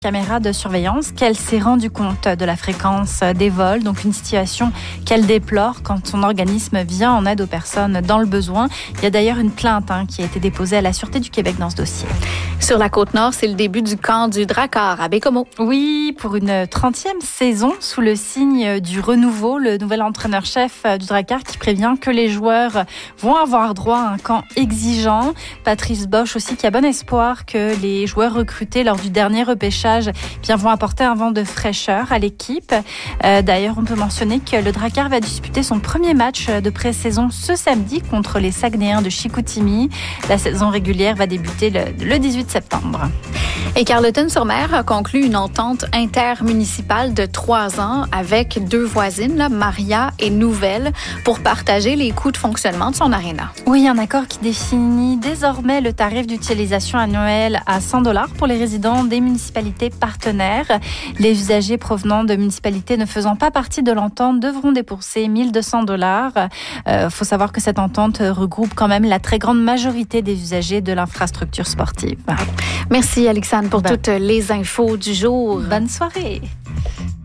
Caméra de surveillance qu'elle s'est rendue compte de la fréquence des vols, donc une situation qu'elle déplore quand son organisme vient en aide aux personnes dans le besoin. Il y a d'ailleurs une plainte qui a été déposée à la Sûreté du Québec dans ce dossier. Sur la Côte-Nord, c'est le début du camp du Drakkar à Baie-Comeau. Oui, pour une 30e saison, sous le signe du renouveau, le nouvel entraîneur-chef du Drakkar qui prévient que les joueurs vont avoir droit à un camp exigeant. Patrice Bosch aussi qui a bon espoir que les joueurs recrutés lors du dernier repêchage vont apporter un vent de fraîcheur à l'équipe. D'ailleurs, on peut mentionner que le Drakkar va disputer son premier match de pré-saison ce samedi contre les Saguenayens de Chicoutimi. La saison régulière va débuter le 18 septembre. Et Carleton-sur-Mer a conclu une entente intermunicipale de 3 ans avec 2 voisines, Maria et Nouvelle, pour partager les coûts de fonctionnement de son aréna. Oui, un accord qui définit désormais le tarif d'utilisation annuel à $100 pour les résidents des municipalités partenaires. Les usagers provenant de municipalités ne faisant pas partie de l'entente devront débourser $1,200. Faut savoir que cette entente regroupe quand même la très grande majorité des usagers de l'infrastructure sportive. Merci Alexandre pour toutes les infos du jour. Bonne soirée.